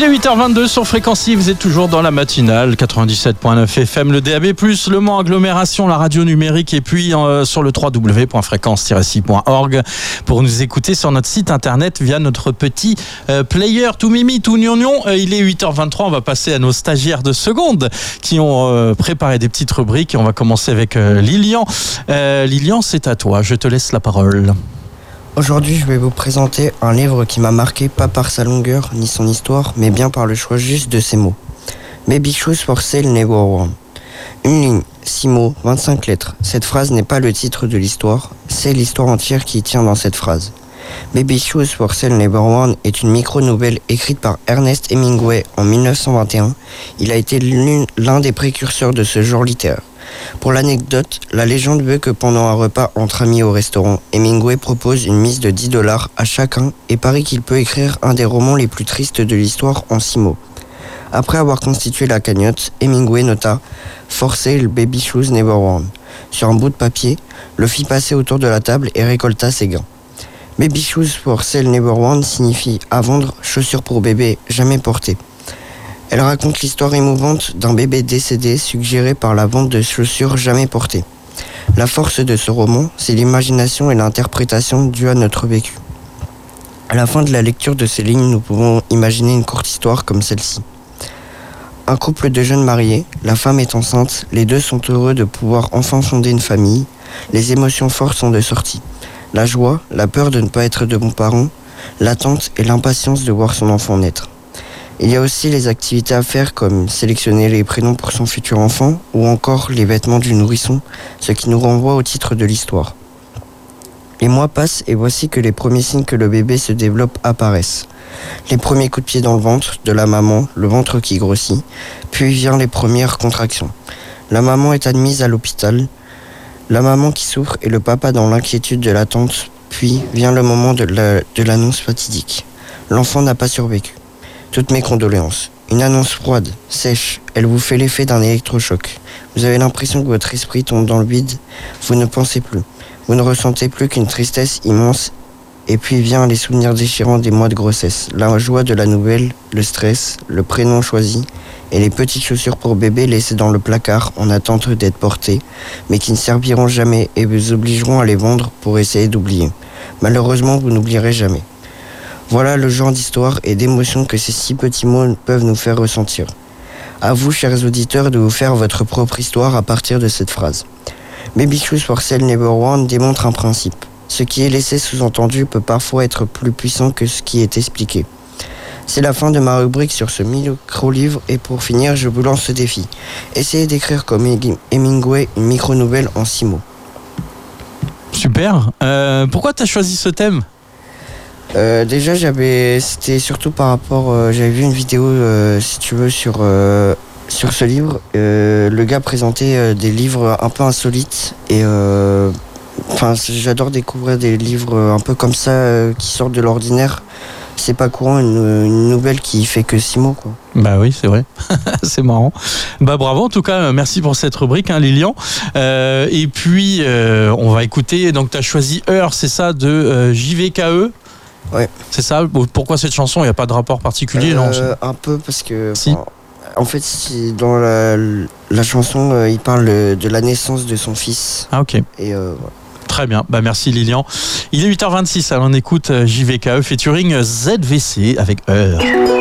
Il est 8h22 sur Fréquency, vous êtes toujours dans la matinale 97.9 FM, le DAB+, le Mans Agglomération, la radio numérique et puis sur le www.fréquence-ci.org pour nous écouter sur notre site internet via notre petit player tout mimi, tout gnognon. Il est 8h23, on va passer à nos stagiaires de seconde qui ont préparé des petites rubriques et on va commencer avec Lilian. Lilian, c'est à toi, je te laisse la parole. Aujourd'hui, je vais vous présenter un livre qui m'a marqué, pas par sa longueur ni son histoire, mais bien par le choix juste de ses mots. Baby Shoes for Sale Never Worn. Une ligne, 6 mots, 25 lettres. Cette phrase n'est pas le titre de l'histoire, c'est l'histoire entière qui tient dans cette phrase. Baby Shoes for Sale Never Worn est une micro-nouvelle écrite par Ernest Hemingway en 1921. Il a été l'un des précurseurs de ce genre littéraire. Pour l'anecdote, la légende veut que pendant un repas entre amis au restaurant, Hemingway propose une mise de $10 à chacun et parie qu'il peut écrire un des romans les plus tristes de l'histoire en 6 mots. Après avoir constitué la cagnotte, Hemingway nota « For sale baby shoes never worn » sur un bout de papier, le fit passer autour de la table et récolta ses gains. Baby shoes for sale never worn signifie à vendre chaussures pour bébé jamais portées. Elle raconte l'histoire émouvante d'un bébé décédé suggéré par la vente de chaussures jamais portées. La force de ce roman, c'est l'imagination et l'interprétation due à notre vécu. À la fin de la lecture de ces lignes, nous pouvons imaginer une courte histoire comme celle-ci. Un couple de jeunes mariés, la femme est enceinte, les deux sont heureux de pouvoir enfin fonder une famille. Les émotions fortes sont de sortie. La joie, la peur de ne pas être de bons parents, l'attente et l'impatience de voir son enfant naître. Il y a aussi les activités à faire comme sélectionner les prénoms pour son futur enfant ou encore les vêtements du nourrisson, ce qui nous renvoie au titre de l'histoire. Les mois passent et voici que les premiers signes que le bébé se développe apparaissent. Les premiers coups de pied dans le ventre de la maman, le ventre qui grossit, puis vient les premières contractions. La maman est admise à l'hôpital, la maman qui souffre et le papa dans l'inquiétude de l'attente, puis vient le moment de l'annonce fatidique. L'enfant n'a pas survécu. Toutes mes condoléances. Une annonce froide, sèche, elle vous fait l'effet d'un électrochoc. Vous avez l'impression que votre esprit tombe dans le vide, vous ne pensez plus. Vous ne ressentez plus qu'une tristesse immense, et puis vient les souvenirs déchirants des mois de grossesse, la joie de la nouvelle, le stress, le prénom choisi, et les petites chaussures pour bébé laissées dans le placard en attente d'être portées, mais qui ne serviront jamais et vous obligeront à les vendre pour essayer d'oublier. Malheureusement, vous n'oublierez jamais. Voilà le genre d'histoire et d'émotion que ces 6 petits mots peuvent nous faire ressentir. À vous, chers auditeurs, de vous faire votre propre histoire à partir de cette phrase. Baby Shoes for Sale Never Worn démontre un principe. Ce qui est laissé sous-entendu peut parfois être plus puissant que ce qui est expliqué. C'est la fin de ma rubrique sur ce micro-livre et pour finir, je vous lance ce défi. Essayez d'écrire comme Hemingway une micro-nouvelle en 6 mots. Super. Pourquoi tu as choisi ce thème ? Déjà, c'était surtout par rapport, j'avais vu une vidéo, si tu veux, sur ce livre. Le gars présentait des livres un peu insolites et j'adore découvrir des livres un peu comme ça qui sortent de l'ordinaire. C'est pas courant une nouvelle qui fait que 6 mots, quoi. Bah oui, c'est vrai. C'est marrant. Bah bravo, en tout cas, merci pour cette rubrique, hein, Lilian. Et puis, on va écouter, donc tu as choisi Heure, c'est ça, de JVKE. Ouais. C'est ça. Pourquoi cette chanson ? Il n'y a pas de rapport particulier, non ? Un peu parce que si. En fait, dans la chanson, il parle de la naissance de son fils. Ah ok. Et voilà. Très bien. Bah merci Lilian. Il est 8h26. Alors on écoute JVKE featuring ZVC avec Heure.